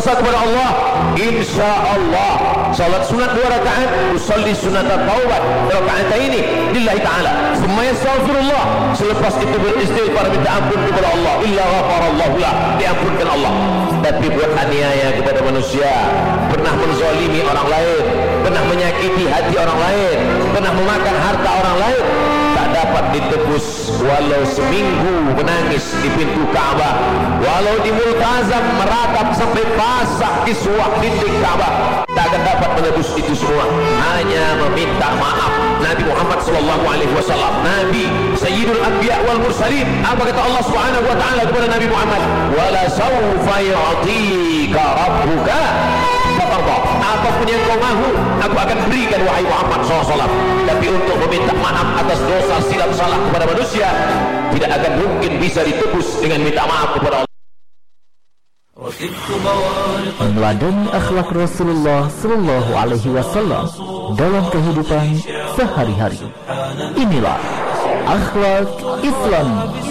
dosa kepada Allah, insya Allah salat sunat 2 rakaat, usalli sunat taubat rakaat ini lillahi ta'ala, summa yastaghfirullah, selepas itu beristighfar minta ampun kepada Allah, illa ghafarallahu lah, diampunkan Allah. Tapi buat aniaya kepada manusia, pernah menzalimi orang lain, pernah menyakiti hati orang lain, pernah memakan harta orang lain, tak dapat ditebus walau seminggu menangis di pintu Ka'bah, walau di multazam meratap sampai basah kiswah dinding Ka'bah, tak akan dapat menebus itu semua, hanya meminta maaf. Nabi Muhammad sallallahu alaihi wasallam, Nabi Sayyidul Anbiya wal Mursalin, apa kata Allah Subhanahu wa taala kepada Nabi Muhammad? Wala sawfa yu'tika rabbuka fatarda. Apapun yang kau mahu, aku akan berikan wahai Muhammad SAW. Tapi untuk meminta maaf atas dosa silap salah kepada manusia, tidak akan mungkin bisa ditebus dengan minta maaf kepada Allah. Meneladani akhlak Rasulullah Sallallahu Alaihi Wasallam dalam kehidupan sehari-hari. Inilah akhlak Islam.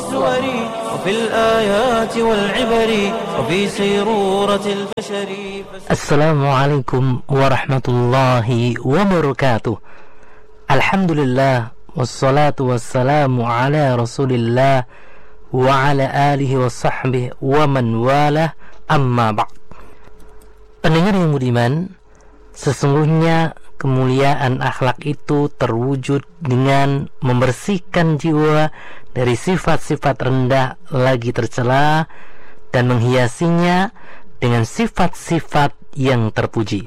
Assalamualaikum warahmatullahi wabarakatuh. Alhamdulillah wassalatu wassalamu ala Rasulillah wa ala alihi wa sahbihi wa man walah, amma ba'd. Pendengar yang budiman, sesungguhnya kemuliaan akhlak itu terwujud dengan membersihkan jiwa dari sifat-sifat rendah lagi tercela dan menghiasinya dengan sifat-sifat yang terpuji.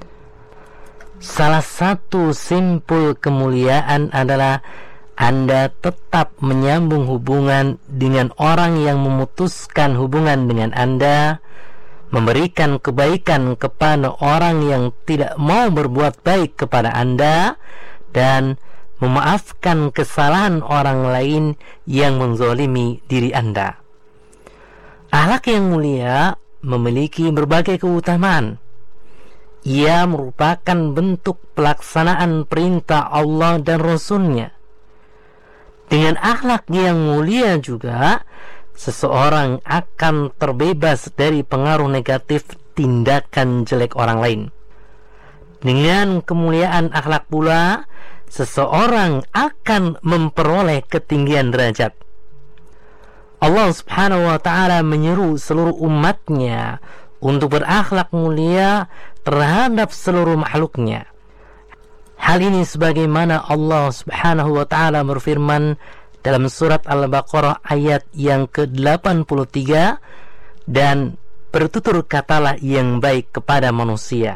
Salah satu simpul kemuliaan adalah Anda tetap menyambung hubungan dengan orang yang memutuskan hubungan dengan Anda, memberikan kebaikan kepada orang yang tidak mau berbuat baik kepada Anda, dan memaafkan kesalahan orang lain yang menzalimi diri Anda. Akhlak yang mulia memiliki berbagai keutamaan. Ia merupakan bentuk pelaksanaan perintah Allah dan Rasul-Nya. Dengan akhlak yang mulia juga, seseorang akan terbebas dari pengaruh negatif tindakan jelek orang lain. Dengan kemuliaan akhlak pula, seseorang akan memperoleh ketinggian derajat. Allah Subhanahu wa ta'ala menyeru seluruh umatnya untuk berakhlak mulia terhadap seluruh makhluknya. Hal ini sebagaimana Allah Subhanahu wa ta'ala berfirman dalam surat Al-Baqarah ayat yang ke-83, dan bertutur katalah yang baik kepada manusia.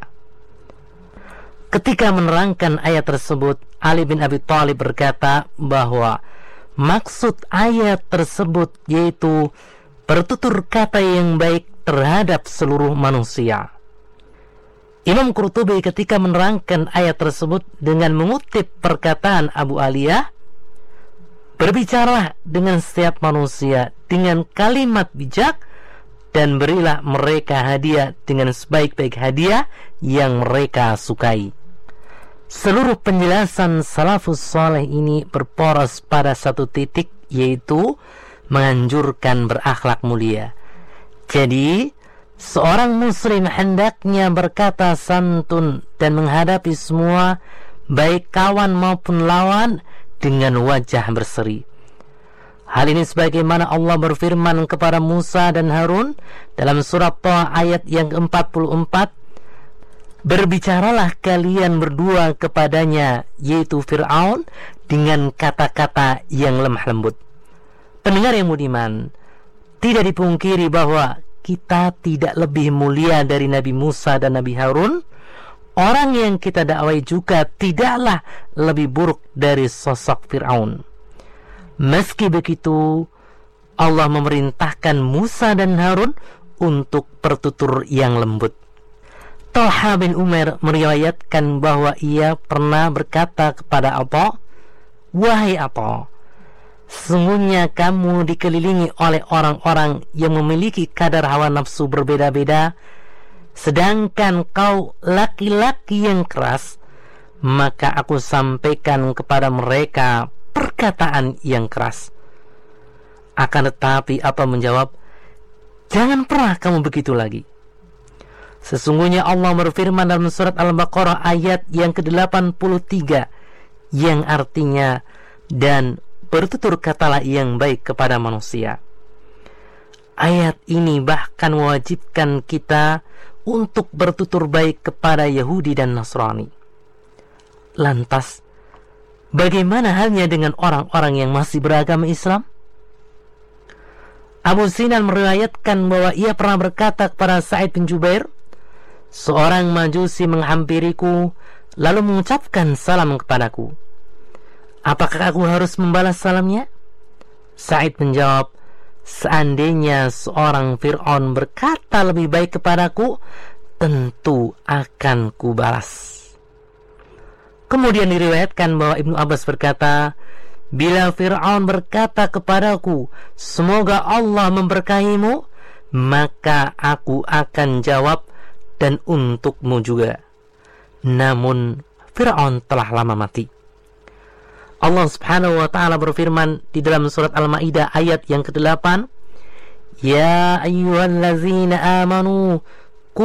Ketika menerangkan ayat tersebut, Ali bin Abi Thalib berkata bahwa maksud ayat tersebut yaitu bertutur kata yang baik terhadap seluruh manusia. Imam Qurtubi ketika menerangkan ayat tersebut dengan mengutip perkataan Abu Aliyah, berbicaralah dengan setiap manusia dengan kalimat bijak dan berilah mereka hadiah dengan sebaik-baik hadiah yang mereka sukai. Seluruh penjelasan salafus saleh ini berporos pada satu titik, yaitu menganjurkan berakhlak mulia. Jadi seorang muslim hendaknya berkata santun dan menghadapi semua, baik kawan maupun lawan, dengan wajah berseri. Hal ini sebagaimana Allah berfirman kepada Musa dan Harun dalam surat Thaha ayat yang ke-44, berbicaralah kalian berdua kepadanya, yaitu Fir'aun, dengan kata-kata yang lemah lembut. Pendengar yang budiman, tidak dipungkiri bahwa kita tidak lebih mulia dari Nabi Musa dan Nabi Harun. Orang yang kita dakwai juga tidaklah lebih buruk dari sosok Fir'aun. Meski begitu, Allah memerintahkan Musa dan Harun untuk bertutur yang lembut. Thalha bin Umair meriwayatkan bahwa ia pernah berkata kepada Atha, "Wahai Atha, sesungguhnya kamu dikelilingi oleh orang-orang yang memiliki kadar hawa nafsu berbeda-beda, sedangkan kau laki-laki yang keras, maka aku sampaikan kepada mereka perkataan yang keras." Akan tetapi apa menjawab, "Jangan pernah kamu begitu lagi." Sesungguhnya Allah berfirman dalam surat Al-Baqarah ayat yang ke-83 yang artinya, dan bertutur katalah yang baik kepada manusia. Ayat ini bahkan mewajibkan kita untuk bertutur baik kepada Yahudi dan Nasrani. Lantas, bagaimana halnya dengan orang-orang yang masih beragama Islam? Abu Sinan meriwayatkan bahwa ia pernah berkata kepada Sa'id bin Jubair, seorang Majusi menghampiriku lalu mengucapkan salam kepadaku. Apakah aku harus membalas salamnya? Sa'id menjawab, seandainya seorang Fir'aun berkata lebih baik kepadaku, tentu akan kubalas. Kemudian diriwayatkan bahwa Ibnu Abbas berkata, bila Fir'aun berkata kepadaku, semoga Allah memberkahimu, maka aku akan jawab, dan untukmu juga. Namun Fir'aun telah lama mati. Allah subhanahu wa ta'ala berfirman di dalam surat Al-Ma'idah ayat yang ke-8, ya ayyuhallazina amanu